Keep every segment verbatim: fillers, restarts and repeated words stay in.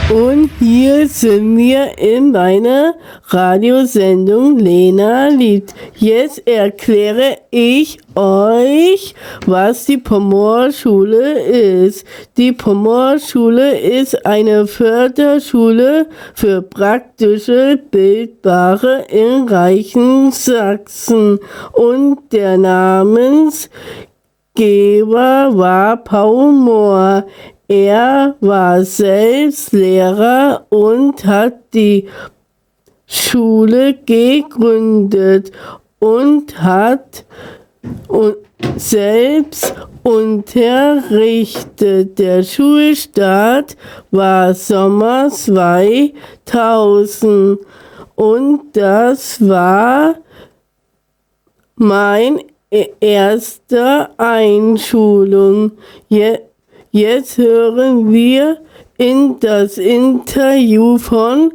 Und hier sind wir in meiner Radiosendung Lena liebt. Jetzt erkläre ich euch, was die Pomor-Schule ist. Die Pomor-Schule ist eine Förderschule für praktische Bildbare in reichen Sachsen. Und der Namensgeber war Paul Mohr. Er war selbst Lehrer und hat die Schule gegründet und hat selbst unterrichtet. Der Schulstart war Sommer zweitausend und das war mein erste Einschulung. Je Jetzt hören wir in das Interview von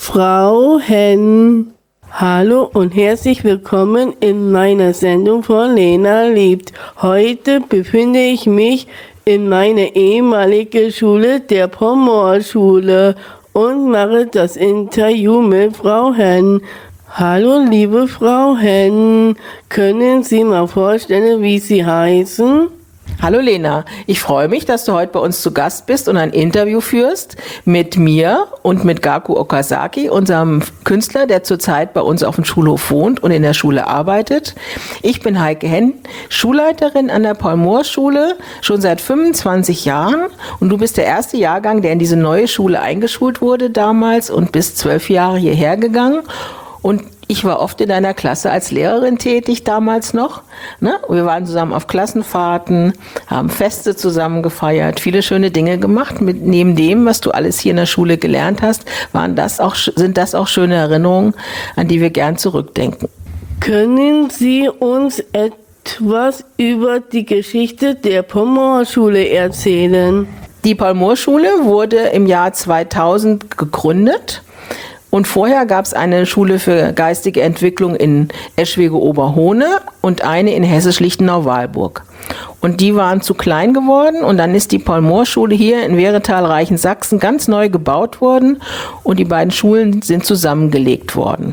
Frau Henn. Hallo und herzlich willkommen in meiner Sendung von Lena liebt. Heute befinde ich mich in meiner ehemaligen Schule, der Pomor-Schule, und mache das Interview mit Frau Henn. Hallo liebe Frau Henn, können Sie mal vorstellen, wie Sie heißen? Hallo Lena, ich freue mich, dass du heute bei uns zu Gast bist und ein Interview führst mit mir und mit Gaku Okazaki, unserem Künstler, der zurzeit bei uns auf dem Schulhof wohnt und in der Schule arbeitet. Ich bin Heike Henn, Schulleiterin an der Paul-Mohr-Schule, schon seit fünfundzwanzig Jahren, und du bist der erste Jahrgang, der in diese neue Schule eingeschult wurde damals, und bist zwölf Jahre hierher gegangen. Und ich war oft in deiner Klasse als Lehrerin tätig, damals noch. Ne? Wir waren zusammen auf Klassenfahrten, haben Feste zusammen gefeiert, viele schöne Dinge gemacht. Mit, neben dem, was du alles hier in der Schule gelernt hast, waren das auch, sind das auch schöne Erinnerungen, an die wir gern zurückdenken. Können Sie uns etwas über die Geschichte der Pomor-Schule erzählen? Die Paul-Mohr-Schule wurde im Jahr zweitausend gegründet. Und vorher gab es eine Schule für geistige Entwicklung in Eschwege-Oberhohne und eine in Hessisch-Lichtenau-Walburg. Und die waren zu klein geworden, und dann ist die Paul-Mohr-Schule hier in Wehretal-Reichensaxen ganz neu gebaut worden, und die beiden Schulen sind zusammengelegt worden.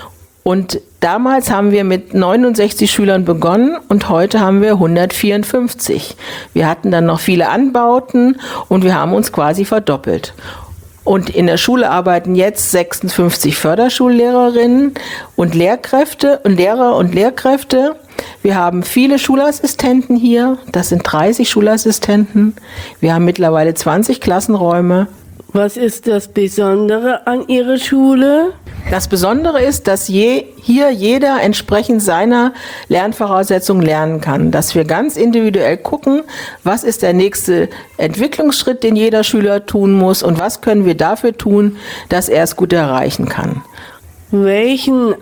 Und damals haben wir mit neunundsechzig Schülern begonnen und heute haben wir hundertvierundfünfzig. Wir hatten dann noch viele Anbauten und wir haben uns quasi verdoppelt. Und in der Schule arbeiten jetzt sechsundfünfzig Förderschullehrerinnen und Lehrkräfte und Lehrer und Lehrkräfte. Wir haben viele Schulassistenten hier, das sind dreißig Schulassistenten. Wir haben mittlerweile zwanzig Klassenräume. Was ist das Besondere an Ihrer Schule? Das Besondere ist, dass je, hier jeder entsprechend seiner Lernvoraussetzungen lernen kann. Dass wir ganz individuell gucken, was ist der nächste Entwicklungsschritt, den jeder Schüler tun muss, und was können wir dafür tun, dass er es gut erreichen kann. Welchen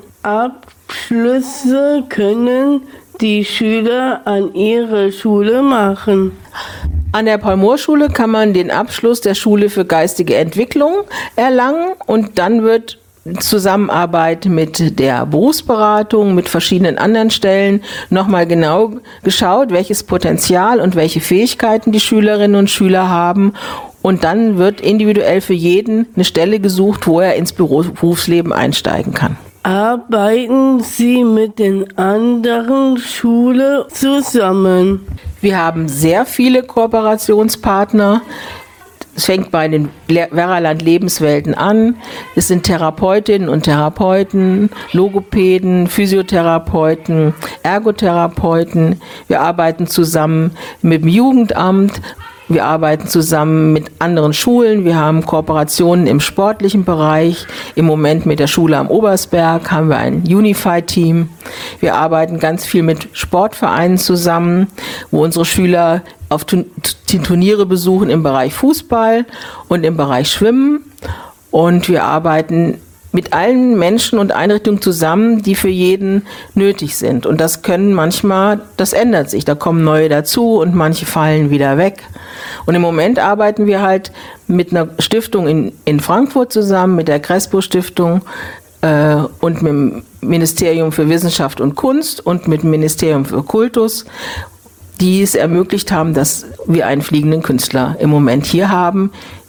Abschlüsse können die Schüler an ihrer Schule machen? An der Paul-Mohr-Schule kann man den Abschluss der Schule für geistige Entwicklung erlangen, und dann wird Zusammenarbeit mit der Berufsberatung, mit verschiedenen anderen Stellen nochmal genau geschaut, welches Potenzial und welche Fähigkeiten die Schülerinnen und Schüler haben. Und dann wird individuell für jeden eine Stelle gesucht, wo er ins Berufsleben einsteigen kann. Arbeiten Sie mit den anderen Schulen zusammen? Wir haben sehr viele Kooperationspartner. Es fängt bei den Werraland Lebenswelten an. Es sind Therapeutinnen und Therapeuten, Logopäden, Physiotherapeuten, Ergotherapeuten. Wir arbeiten zusammen mit dem Jugendamt. Wir arbeiten zusammen mit anderen Schulen. Wir haben Kooperationen im sportlichen Bereich. Im Moment mit der Schule am Obersberg haben wir ein Unified-Team. Wir arbeiten ganz viel mit Sportvereinen zusammen, wo unsere Schüler auf Turniere besuchen im Bereich Fußball und im Bereich Schwimmen. Und wir arbeiten mit allen Menschen und Einrichtungen zusammen, die für jeden nötig sind. Und das können manchmal, das ändert sich, da kommen neue dazu und manche fallen wieder weg. Und im Moment arbeiten wir halt mit einer Stiftung in, in Frankfurt zusammen, mit der Crespo-Stiftung äh, und mit dem Ministerium für Wissenschaft und Kunst und mit dem Ministerium für Kultus, die es ermöglicht haben, dass wir einen fliegenden Künstler im Moment hier haben,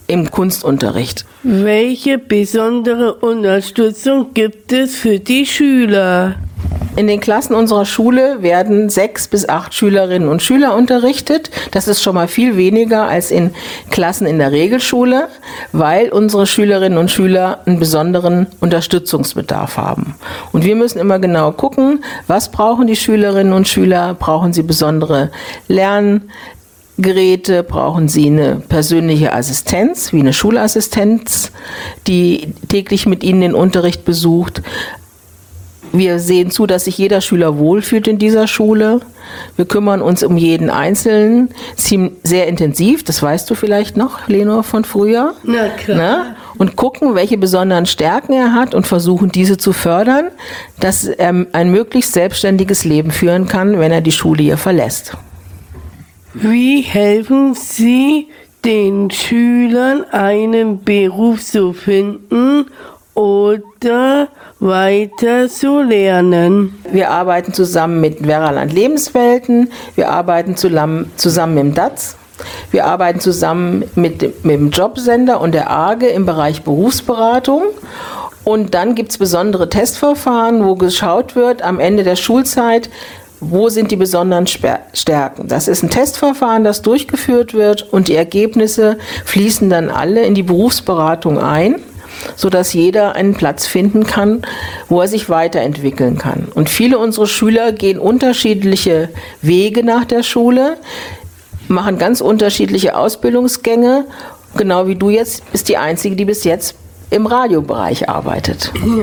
im Kunstunterricht. Welche besondere Unterstützung gibt es für die Schüler? In den Klassen unserer Schule werden sechs bis acht Schülerinnen und Schüler unterrichtet. Das ist schon mal viel weniger als in Klassen in der Regelschule, weil unsere Schülerinnen und Schüler einen besonderen Unterstützungsbedarf haben. Und wir müssen immer genau gucken, was brauchen die Schülerinnen und Schüler? Brauchen sie besondere Lerngeräte? Brauchen sie eine persönliche Assistenz, wie eine Schulassistenz, die täglich mit ihnen den Unterricht besucht? Wir sehen zu, dass sich jeder Schüler wohlfühlt in dieser Schule. Wir kümmern uns um jeden Einzelnen, sehr intensiv, das weißt du vielleicht noch, Lenor, von früher. Na klar. Ne? Und gucken, welche besonderen Stärken er hat und versuchen, diese zu fördern, dass er ein möglichst selbstständiges Leben führen kann, wenn er die Schule hier verlässt. Wie helfen Sie den Schülern, einen Beruf zu finden oder weiter zu lernen? Wir arbeiten zusammen mit Veraland Lebenswelten, wir arbeiten zusammen, zusammen mit dem D A Z, wir arbeiten zusammen mit, mit dem Jobsender und der A G E im Bereich Berufsberatung. Und dann gibt es besondere Testverfahren, wo geschaut wird am Ende der Schulzeit, wo sind die besonderen Stärken. Das ist ein Testverfahren, das durchgeführt wird und die Ergebnisse fließen dann alle in die Berufsberatung ein, sodass jeder einen Platz finden kann, wo er sich weiterentwickeln kann. Und viele unserer Schüler gehen unterschiedliche Wege nach der Schule, machen ganz unterschiedliche Ausbildungsgänge. Genau wie du jetzt bist die Einzige, die bis jetzt im Radiobereich arbeitet. Ja.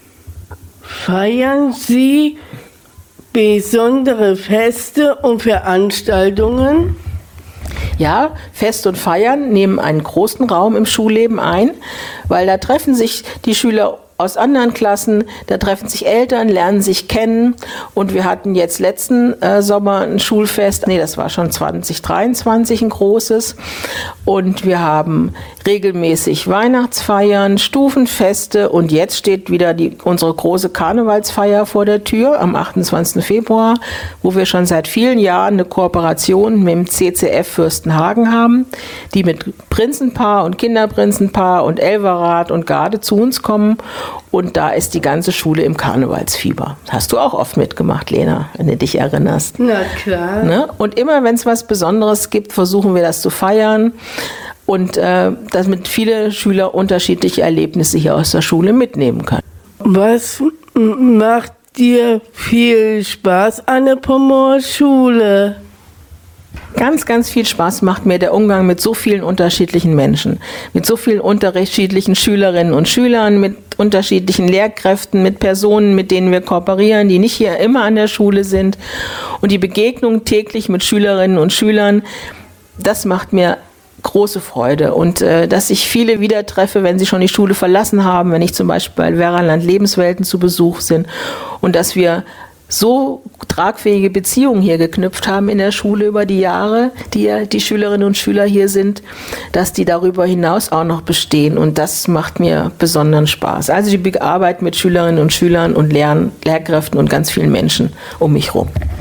Feiern Sie besondere Feste und Veranstaltungen? Ja, Fest und Feiern nehmen einen großen Raum im Schulleben ein, weil da treffen sich die Schüler aus anderen Klassen, da treffen sich Eltern, lernen sich kennen und wir hatten jetzt letzten äh, Sommer ein Schulfest, nee, das war schon zwanzig dreiundzwanzig ein großes und wir haben regelmäßig Weihnachtsfeiern, Stufenfeste und jetzt steht wieder die, unsere große Karnevalsfeier vor der Tür am achtundzwanzigsten Februar, wo wir schon seit vielen Jahren eine Kooperation mit dem C C F Fürstenhagen haben, die mit Prinzenpaar und Kinderprinzenpaar und Elverrat und Garde zu uns kommen. Und da ist die ganze Schule im Karnevalsfieber. Hast du auch oft mitgemacht, Lena, wenn du dich erinnerst. Na klar. Ne? Und immer, wenn es was Besonderes gibt, versuchen wir das zu feiern. Und äh, damit viele Schüler unterschiedliche Erlebnisse hier aus der Schule mitnehmen können. Was macht dir viel Spaß an der Pommerschule? Ganz, ganz viel Spaß macht mir der Umgang mit so vielen unterschiedlichen Menschen, mit so vielen unterschiedlichen Schülerinnen und Schülern, mit unterschiedlichen Lehrkräften, mit Personen, mit denen wir kooperieren, die nicht hier immer an der Schule sind. Und die Begegnung täglich mit Schülerinnen und Schülern, das macht mir große Freude. Und äh, dass ich viele wieder treffe, wenn sie schon die Schule verlassen haben, wenn ich zum Beispiel bei Veraland Lebenswelten zu Besuch bin und dass wir so tragfähige Beziehungen hier geknüpft haben in der Schule über die Jahre, die ja die Schülerinnen und Schüler hier sind, dass die darüber hinaus auch noch bestehen. Und das macht mir besonderen Spaß. Also die Arbeit mit Schülerinnen und Schülern und Lehr- Lehrkräften und ganz vielen Menschen um mich herum.